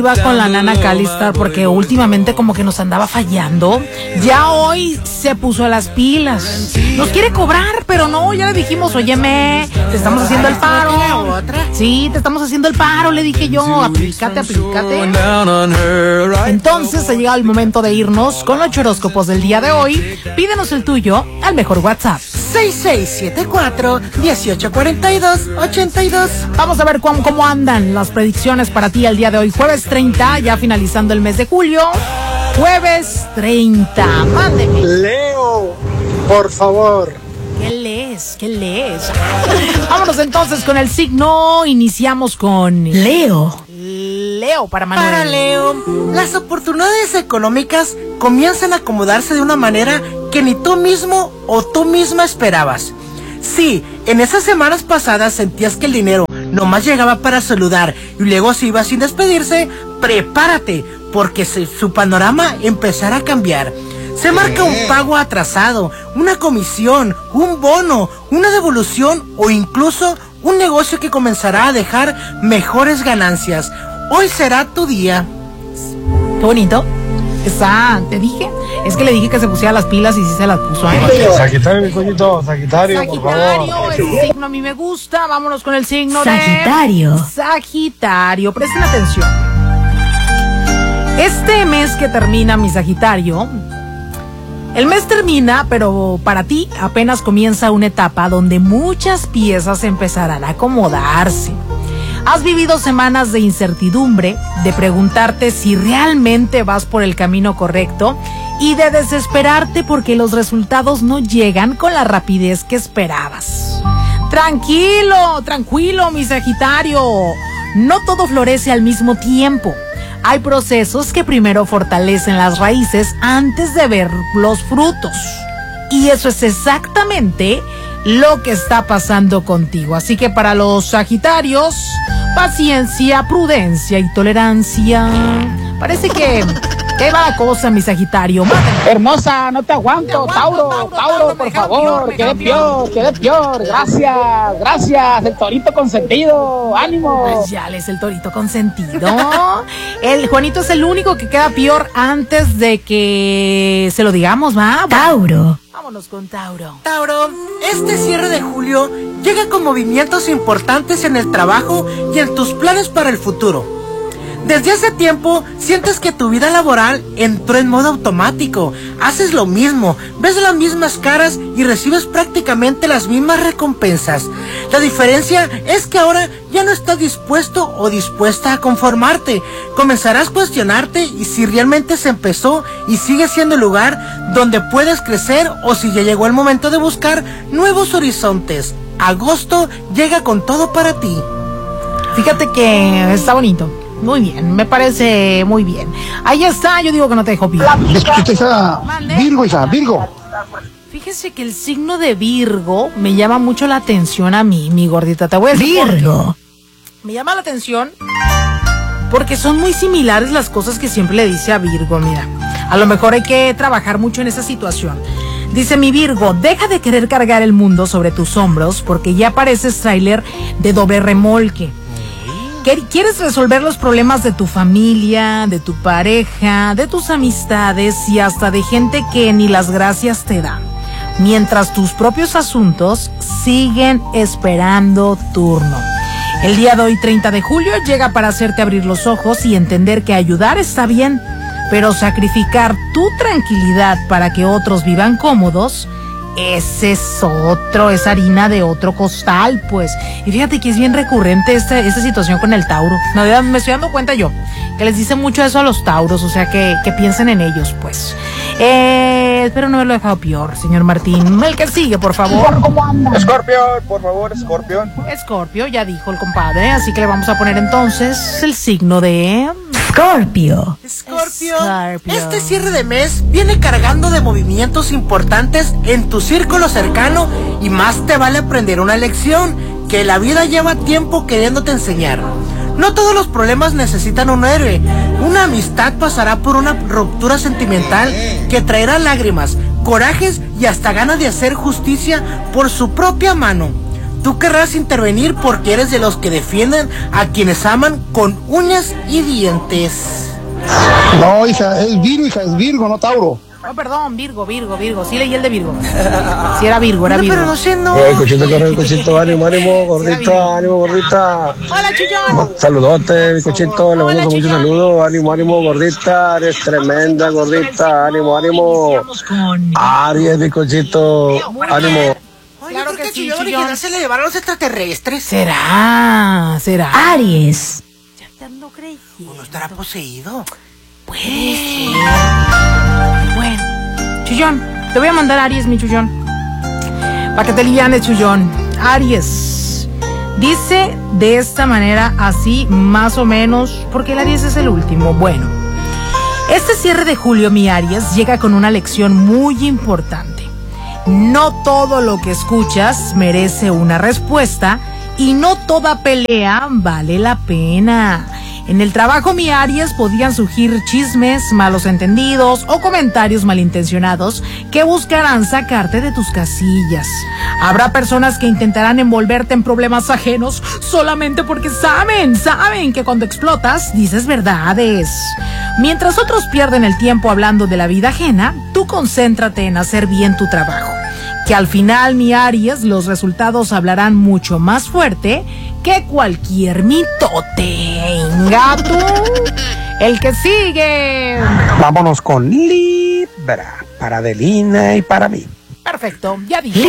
Iba con la nana Calistar porque últimamente como que nos andaba fallando. Ya hoy se puso a las pilas. Nos quiere cobrar, pero no, ya le dijimos, óyeme, te estamos haciendo el paro. Sí, te estamos haciendo el paro, le dije yo, aplícate. Entonces ha llegado el momento de irnos con los horóscopos del día de hoy. Pídenos el tuyo al mejor WhatsApp. 6674-1842-82. Vamos a ver cómo andan las predicciones para ti el día de hoy, jueves 30, ya finalizando el mes de julio. Jueves 30, mándeme. Leo, por favor. ¿Qué lees? Vámonos entonces con el signo. Iniciamos con Leo. Leo para Manuel. Para Leo, las oportunidades económicas comienzan a acomodarse de una manera que ni tú mismo o tú misma esperabas. Sí, en esas semanas pasadas sentías que el dinero nomás llegaba para saludar y luego se iba sin despedirse. Prepárate, porque su panorama empezará a cambiar. Se marca un pago atrasado, una comisión, un bono, una devolución o incluso un negocio que comenzará a dejar mejores ganancias. Hoy será tu día. Qué bonito. Te dije. Es que le dije que se pusiera las pilas y sí se las puso. Sagitario, mi coñito, Sagitario, por favor. El signo a mí me gusta. Vámonos con el signo Sagitario. de Sagitario. Presten atención. Este mes que termina, mi Sagitario, el mes termina, pero para ti apenas comienza una etapa donde muchas piezas empezarán a acomodarse. Has vivido semanas de incertidumbre, de preguntarte si realmente vas por el camino correcto y de desesperarte porque los resultados no llegan con la rapidez que esperabas. Tranquilo, mi Sagitario. No todo florece al mismo tiempo. Hay procesos que primero fortalecen las raíces antes de ver los frutos. Y eso es exactamente lo que está pasando contigo. Así que para los Sagitarios, paciencia, prudencia y tolerancia. Parece que va la cosa, mi Sagitario. Mátame. Hermosa, no te aguanto. Tauro, por favor. Quedé peor. Gracias. El torito consentido. Ánimo. Pues ya es el torito consentido. El Juanito es el único que queda peor antes de que se lo digamos, ¿va? Tauro. Vámonos con Tauro. Tauro, este cierre de julio llega con movimientos importantes en el trabajo y en tus planes para el futuro. Desde hace tiempo sientes que tu vida laboral entró en modo automático. Haces lo mismo, ves las mismas caras y recibes prácticamente las mismas recompensas. La diferencia es que ahora ya no estás dispuesto o dispuesta a conformarte. Comenzarás a cuestionarte y si realmente se empezó y sigue siendo el lugar donde puedes crecer o si ya llegó el momento de buscar nuevos horizontes. Agosto llega con todo para ti. Fíjate que está bonito. Muy bien, me parece muy bien. Ahí está, yo digo que no te dejo bien. Escucha esa Virgo. Fíjese que el signo de Virgo me llama mucho la atención a mí, mi gordita. Te voy a decir Virgo. Me llama la atención porque son muy similares las cosas que siempre le dice a Virgo. Mira, a lo mejor hay que trabajar mucho en esa situación. Dice mi Virgo, deja de querer cargar el mundo sobre tus hombros porque ya pareces tráiler de doble remolque. ¿Quieres resolver los problemas de tu familia, de tu pareja, de tus amistades y hasta de gente que ni las gracias te da? Mientras tus propios asuntos siguen esperando turno. El día de hoy, 30 de julio, llega para hacerte abrir los ojos y entender que ayudar está bien, pero sacrificar tu tranquilidad para que otros vivan cómodos, ese es harina de otro costal, pues. Y fíjate que es bien recurrente esta situación con el Tauro. No, me estoy dando cuenta yo que les dice mucho eso a los Tauros, o sea que piensen en ellos, pues. Espero no haberlo dejado peor, señor Martín. El que sigue, por favor. ¿Cómo anda? Escorpión, por favor, Escorpión. Escorpio, ya dijo el compadre, así que le vamos a poner entonces el signo de Scorpio. Scorpio, este cierre de mes viene cargando de movimientos importantes en tu círculo cercano y más te vale aprender una lección que la vida lleva tiempo queriéndote enseñar. No todos los problemas necesitan un héroe. Una amistad pasará por una ruptura sentimental que traerá lágrimas, corajes y hasta ganas de hacer justicia por su propia mano. tú querrás intervenir porque eres de los que defienden a quienes aman con uñas y dientes. No, hija, es Virgo, no Tauro. Oh, perdón, Virgo. Sí leí el de Virgo. Sí, era Virgo. Pero no sé, no. Cochito, ánimo, gordita, ánimo, gordita. Hola, Chullón. Saludote, mi cochito, le mando muchos saludos. Ánimo, gordita, eres tremenda, gordita, ánimo. Aries, mi cochito, ánimo. Oye, Claro ¿por que qué sí, Chullón Chullón. original se le llevaron los extraterrestres? ¿Será? Aries, Ya te ando creyendo. ¿O no estará poseído? Puede ser. Bueno, Chullón, te voy a mandar a Aries, mi Chullón. Para que te livianes, Chullón. Aries. Dice de esta manera, así más o menos, porque el Aries es el último. Bueno, este cierre de julio, mi Aries, llega con una lección muy importante. No todo lo que escuchas merece una respuesta y no toda pelea vale la pena. En el trabajo, mi Aries, podían surgir chismes, malos entendidos o comentarios malintencionados que buscarán sacarte de tus casillas. Habrá personas que intentarán envolverte en problemas ajenos solamente porque saben que cuando explotas dices verdades. Mientras otros pierden el tiempo hablando de la vida ajena, tú concéntrate en hacer bien tu trabajo. Que al final, mi Aries, los resultados hablarán mucho más fuerte que cualquier mitote. Gato, el que sigue. Vámonos con Libra, para Adelina y para mí. Perfecto, ya dije.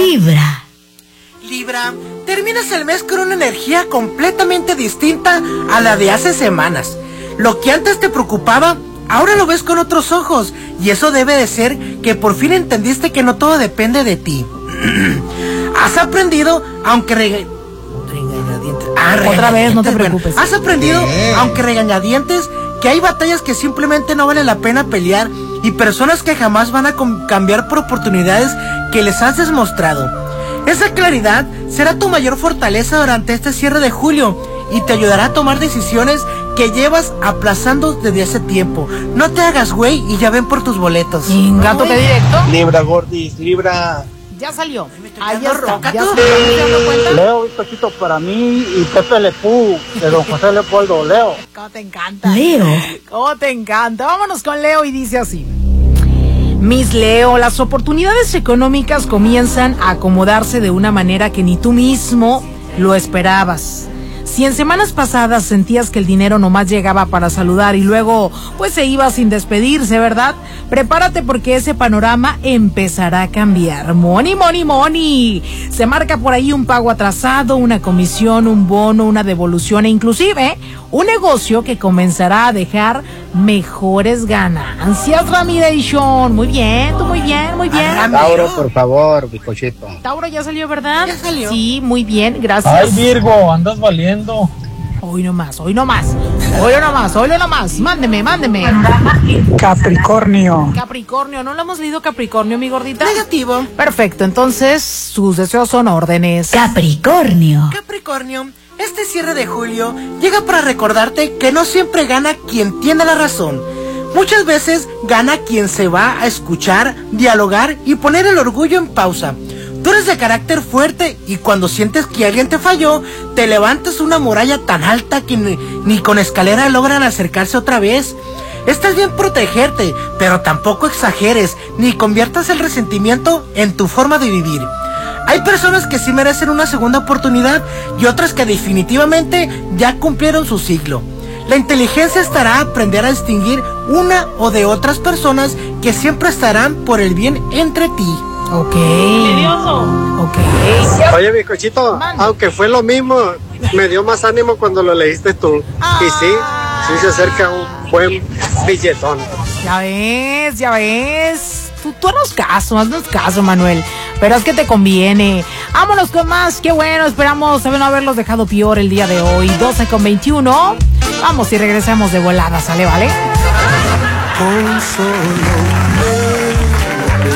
Libra, terminas el mes con una energía completamente distinta a la de hace semanas. Lo que antes te preocupaba, ahora lo ves con otros ojos. Y eso debe de ser que por fin entendiste que no todo depende de ti. Has aprendido, aunque regañadientes. Otra vez, no te preocupes. Has aprendido, aunque regañadientes, que hay batallas que simplemente no vale la pena pelear y personas que jamás van a cambiar por oportunidades que les has demostrado. Esa claridad será tu mayor fortaleza durante este cierre de julio y te ayudará a tomar decisiones que llevas aplazando desde hace tiempo. No te hagas güey y ya ven por tus boletos. Gato, qué directo. Libra, gordis, Libra. Ya salió. Ahí Ahí está. roca, Ya tú. se dando cuenta. Leo, bizcochito para mí y Pepe Le Pú, de don José Leopoldo, Leo. ¿Cómo te encanta? Leo, ¿Cómo te encanta? Vámonos con Leo y dice así. Miss Leo, las oportunidades económicas comienzan a acomodarse de una manera que ni tú mismo lo esperabas. Si en semanas pasadas sentías que el dinero nomás llegaba para saludar y luego pues se iba sin despedirse, ¿verdad? Prepárate porque ese panorama empezará a cambiar. Money, money, money. Se marca por ahí un pago atrasado, una comisión, un bono, una devolución e inclusive un negocio que comenzará a dejar mejores ganancias, Ramiration. Muy bien, tú muy bien. Tauro, por favor, bizcochito. Tauro ya salió, ¿verdad? Ya salió. Sí, muy bien, gracias. Ay, Virgo, andas valiendo. Hoy no más. Mándeme. Capricornio. Capricornio, ¿no lo hemos leído Capricornio, mi gordita? Negativo. Perfecto, entonces sus deseos son órdenes. Capricornio, Capricornio, este cierre de julio llega para recordarte que no siempre gana quien tiene la razón. Muchas veces gana quien se va a escuchar, dialogar y poner el orgullo en pausa. Tú eres de carácter fuerte y cuando sientes que alguien te falló, te levantas una muralla tan alta que ni con escalera logran acercarse otra vez. Estás bien protegerte, pero tampoco exageres, ni conviertas el resentimiento en tu forma de vivir. Hay personas que sí merecen una segunda oportunidad y otras que definitivamente ya cumplieron su ciclo. La inteligencia estará a aprender a distinguir una o de otras personas que siempre estarán por el bien entre ti. Ok. Oye, bizcochito, aunque fue lo mismo, me dio más ánimo cuando lo leíste tú. Y sí se acerca un buen billetón. Ya ves. Tú haznos caso, Manuel. Pero es que te conviene. Vámonos con más. Qué bueno, esperamos no haberlos dejado peor el día de hoy. 12:21. Vamos y regresamos de volada, ¿sale, vale? Con solo